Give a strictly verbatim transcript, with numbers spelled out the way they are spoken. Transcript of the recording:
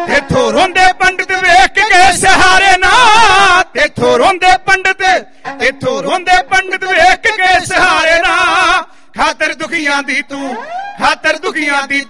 ਤੇਥੋਂ ਰੋਂਦੇ ਪੰਡਤ ਵੇਖ ਕੇ ਸਹਾਰੇ ਨਾ, ਤੇਥੋਂ ਰੋਂਦੇ ਪੰਡਤ, ਤੇਥੋਂ ਰੋਂਦੇ ਪੰਡਤ ਵੇਖ ਕੇ ਸਹਾਰੇ ਨਾ। ਖਾਤਰ ਦੁਖੀਆਂ ਦੀ ਤੂੰ, ਖਾਤਰ ਦੁਖੀਆਂ ਦੀ